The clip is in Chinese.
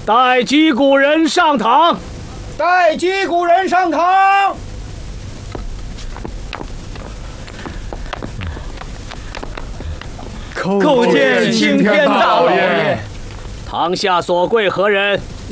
待击鼓人上堂。 待击鼓人上堂。 叩见青天大老爷。 堂下所贵何人？